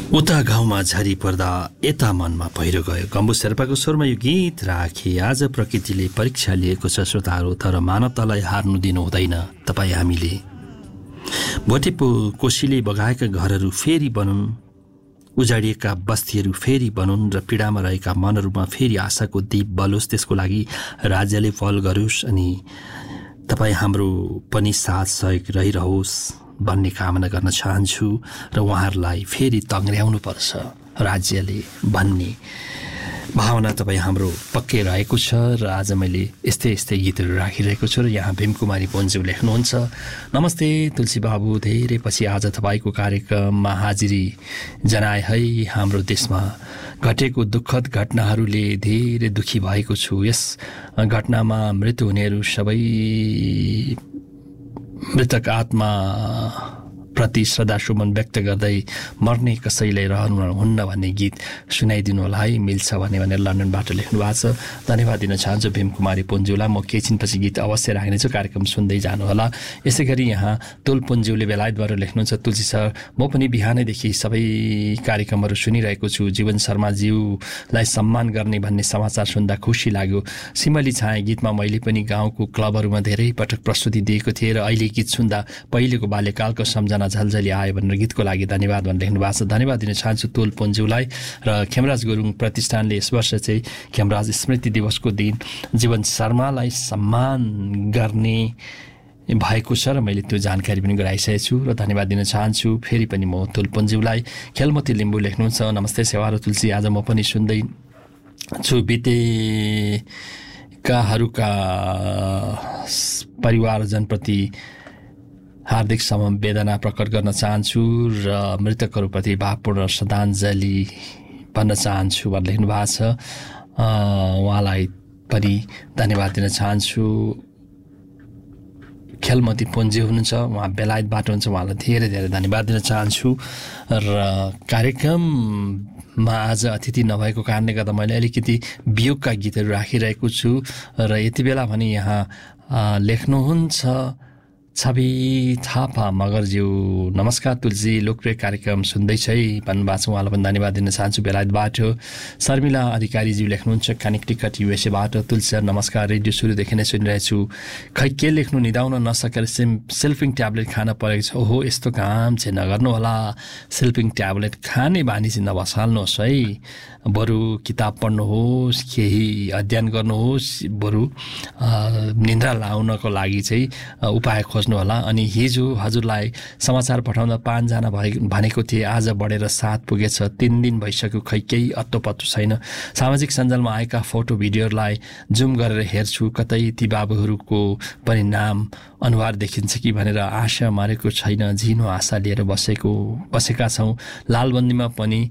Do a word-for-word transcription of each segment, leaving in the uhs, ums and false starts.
उता गाउँमा झरी पर्दा यता मनमा पहिरो गयो। गम्बु शेर्पाको स्वरमा यो गीत राखे। आज प्रकृतिले परीक्षा लिएको छ श्रोताहरू, तर मानवतालाई हार्नु दिनु हुँदैन। तपाईँ हामीले भोटेपो कोशीले बगाएका घरहरू फेरि बनुन्, उजाडिएका बस्तीहरू फेरि बनुन् र पीडामा रहेका मनहरूमा फेरि आशाको दीप बलोस्। त्यसको लागि राज्यले पहल गरोस् अनि तपाईँ हाम्रो पनि साथ सहयोग रहिरहोस् भन्ने कामना गर्न चाहन्छु र उहाँहरूलाई फेरि तङ्ग्र्याउनुपर्छ राज्यले भन्ने भावना तपाईँ हाम्रो पक्कै रहेको छ। र आज मैले यस्तै यस्तै गीतहरू राखिरहेको छु र यहाँ भीमकुमारी पन्ज्यू लेख्नुहुन्छ, नमस्ते तुलसी बाबु, धेरै पछि आज तपाईँको कार्यक्रममा हाजिरी जनाए है। हाम्रो देशमा घटेको दुःखद घटनाहरूले धेरै दुखी भएको छु। यस घटनामा मृत्यु हुनेहरू सबै मृतक आत्मा प्रति श्रद्धासुमन व्यक्त गर्दै मर्ने कसैले रहनुहुन्न भन्ने गीत सुनाइदिनु होला है, मिल्छ भने भनेर लन्डनबाट लेख्नु भएको छ। धन्यवाद दिन चाहन्छु भीमकुमारी पुन्ज्यूलाई। म केही छिनपछि गीत अवश्य राख्नेछु, कार्यक्रम सुन्दै जानुहोला। यसै गरी यहाँ तुल पुन्ज्यूले बेलायतबाट लेख्नुहुन्छ, तुलसी सर म पनि बिहानैदेखि सबै कार्यक्रमहरू सुनिरहेको छु। जीवन शर्माज्यूलाई सम्मान गर्ने भन्ने समाचार सुन्दा खुसी लाग्यो। सिमली छाए गीतमा मैले पनि गाउँको क्लबहरूमा धेरै पटक प्रस्तुति दिएको थिएँ र अहिले गीत सुन्दा पहिलेको बाल्यकालको सम्झना झलझली आयो भनेर गीतको लागि धन्यवाद भनेर लेख्नु भएको छ। धन्यवाद दिन चाहन्छु तुल पुन्ज्यूलाई। र खेमराज गुरुङ प्रतिष्ठानले यस वर्ष चाहिँ खेमराज स्मृति दिवसको दिन जीवन शर्मालाई सम्मान गर्ने भएको छ र मैले त्यो जानकारी पनि गराइसकेको छु र धन्यवाद दिन चाहन्छु फेरि पनि म तुल पुन्ज्यूलाई। खेलमती लिम्बू लेख्नुहुन्छ, नमस्ते सेवा र तुलसी, आज म पनि सुन्दै छु। बितेकाहरूका परिवारजनप्रति हार्दिक समवेदना प्रकट गर्न चाहन्छु र मृतकहरूप्रति भावपूर्ण श्रद्धाञ्जली भन्न चाहन्छु भनेर लेख्नु भएको छ। उहाँलाई पनि धन्यवाद दिन चाहन्छु। खेलमती पुन्जी हुनुहुन्छ, उहाँ बेलायतबाट हुनुहुन्छ, उहाँलाई धेरै धेरै धन्यवाद दिन चाहन्छु। र कार्यक्रममा आज अतिथि नभएको कारणले गर्दा मैले अलिकति वियोगका गीतहरू राखिरहेको छु र यति बेला भने यहाँ लेख्नुहुन्छ छवि थापा मगरज्यू, नमस्कार तुलसी, लोकप्रिय कार्यक्रम सुन्दैछ है भन्नुभएको छ। उहाँलाई पनि धन्यवाद दिन चाहन्छु बेलायतबाट। शर्मिला अधिकारीज्यू लेख्नुहुन्छ कानेक्टिकट युएसएबाट, तुलसी सर नमस्कार, रेडियो सुरुदेखि नै सुनिरहेछु। खै के लेख्नु निदाउन नसकेर सिम सेल्फिङ ट्याब्लेट खान परेको छ। ओहो यस्तो काम चाहिँ नगर्नु होला, सेल्फिङ ट्याब्लेट खाने बानी चाहिँ नबसाल्नुहोस् है, बरु किताब पढ्नुहोस्, केही अध्ययन गर्नुहोस्, बरु निन्द्रा लाउनको लागि चाहिँ उपाय खोज्नु होला। अनि हिजो हजुरलाई समाचार पठाउँदा पाँचजना भए भनेको थिएँ, आज बढेर सात पुगेछ, तिन दिन भइसक्यो, खै केही अत्तो पत्तो छैन। सामाजिक सञ्जालमा आएका फोटो भिडियोहरूलाई जुम गरेर हेर्छु, कतै ती बाबुहरूको पनि नाम अनुहार देखिन्छ कि भनेर आशा मारेको छैन, झिनो आशा लिएर बसेको बसेका छौँ। लालबन्दीमा पनि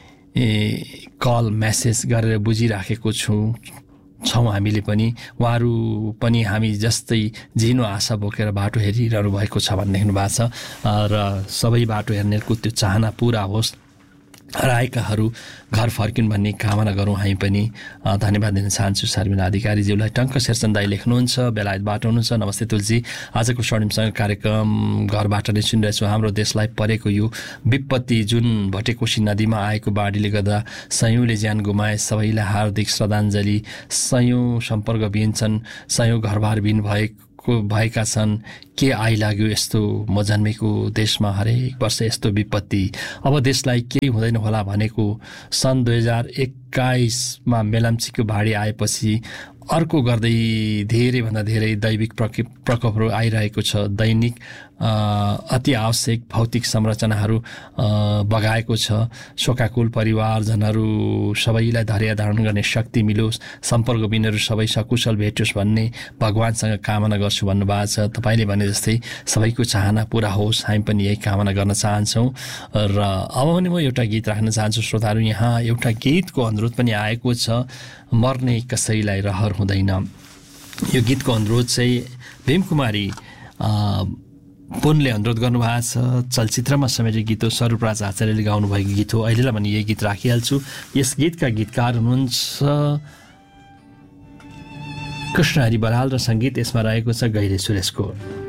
ए कल मेसेज गरेर बुझिराखेको छौँ छौँ हामीले पनि, उहाँहरू पनि हामी जस्तै झिनो आशा बोकेर बाटो हेरिरहनु भएको छ भन्ने लेख्नु भएको छ। र सबै बाटो हेर्नेहरूको त्यो चाहना पुरा होस्, हराएकाहरू घर फर्किन् भन्ने कामना गरौँ हामी पनि। धन्यवाद दिन चाहन्छु शर्मिला अधिकारीज्यूलाई। टङ्क शेरचन दाई लेख्नुहुन्छ, बेलायतबाट हुनुहुन्छ, नमस्ते तुलसी, आजको स्वर्णिमसँग कार्यक्रम घरबाट नै सुनिरहेछु। हाम्रो देशलाई परेको यो विपत्ति जुन भटेकोशी नदीमा आएको बाढीले गर्दा सयौँले ज्यान गुमाए, सबैलाई हार्दिक श्रद्धाञ्जली। सयौँ सम्पर्कविहीन छन्, सयौँ घरबारविहीन भएको भएका छन्। के आइलाग्यो यस्तो म जन्मेको देशमा हरेक वर्ष यस्तो विपत्ति, अब देशलाई केही हुँदैन होला भनेको। सन् दुई हजार एक्काइसमा मेलम्चीको बाढी आएपछि अर्को गर्दै धेरैभन्दा धेरै दैविक प्रकोपहरू आइरहेको छ। दैनिक अति आवश्यक भौतिक संरचनाहरू बगाएको छ। शोकाकुल परिवारजनहरू सबैलाई धैर्य धारण गर्ने शक्ति मिलोस्, सम्पर्कविहीनहरू सबै सकुशल भेटोस् भन्ने भगवानसँग कामना गर्छु भन्नुभएको छ। तपाईँले भने जस्तै सबैको चाहना पुरा होस्, हामी पनि यही कामना गर्न चाहन्छौँ। र अब पनि म एउटा गीत राख्न चाहन्छु श्रोताहरू। यहाँ एउटा गीतको अनुरोध पनि आएको छ, मर्ने कसैलाई रहर हुँदैन। यो गीतको अनुरोध चाहिँ भीमकुमारी पुनले अनुरोध गर्नुभएको छ। चलचित्रमा समेटेको गीत हो, स्वरूपराज आचार्यले गाउनुभएको गीत हो। अहिलेलाई भने यही गीत राखिहाल्छु। यस गीतका गीतकार हुनुहुन्छ कृष्ण हरि बराल र सङ्गीत यसमा रहेको छ गैरे सुरेशको।